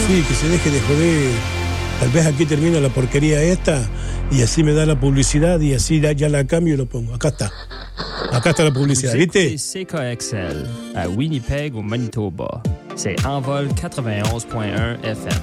Sí, que se deje de joder. Tal vez aquí termina la porquería esta y así me da la publicidad y así ya la cambio y lo pongo. Acá está. Acá está la publicidad, ¿viste? CKXL à Winnipeg, au Manitoba. C'est Envol 91.1 FM.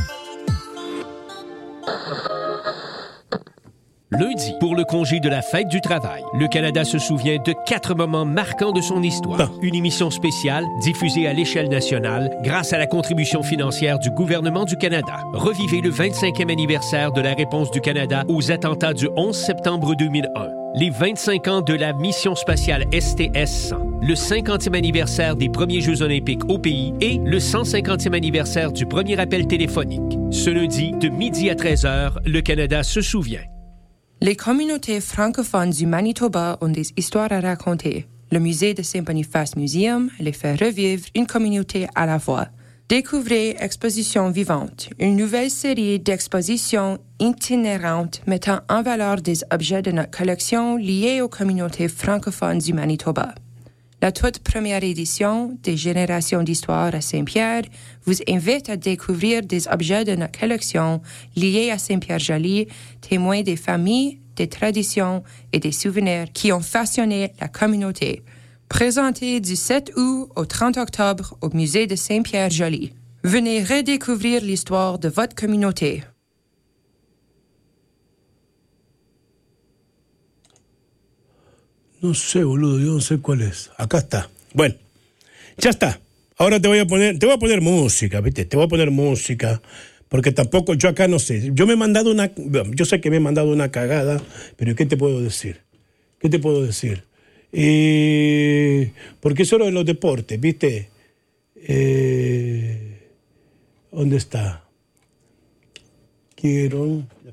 Lundi, pour le congé de la fête du travail, le Canada se souvient de 4 moments marquants de son histoire. Une émission spéciale diffusée à l'échelle nationale grâce à la contribution financière du gouvernement du Canada. Revivez le 25e anniversaire de la réponse du Canada aux attentats du 11 septembre 2001. Les 25 ans de la mission spatiale STS-100, le 50e anniversaire des premiers Jeux olympiques au pays et le 150e anniversaire du premier appel téléphonique. Ce lundi, de midi à 13h, le Canada se souvient. Les communautés francophones du Manitoba ont des histoires à raconter. Le musée de Saint-Boniface Museum les fait revivre une communauté à la fois. Découvrez Exposition Vivante, une nouvelle série d'expositions itinérantes mettant en valeur des objets de notre collection liés aux communautés francophones du Manitoba. La toute première édition des Générations d'Histoire à Saint-Pierre vous invite à découvrir des objets de notre collection liés à Saint-Pierre-Joli, témoins des familles, des traditions et des souvenirs qui ont façonné la communauté. Présenté du 7 août au 30 octobre au musée de Saint-Pierre-Joli. Venez redécouvrir l'histoire de votre communauté. No sé, boludo, yo no sé cuál es. Acá está. Bueno, ya está. Ahora te voy a poner música, ¿viste? Te voy a poner música, porque tampoco yo acá no sé. Yo sé que me he mandado una cagada, pero ¿qué te puedo decir? ¿Qué te puedo decir? Porque eso es lo de los deportes, ¿viste? ¿Dónde está?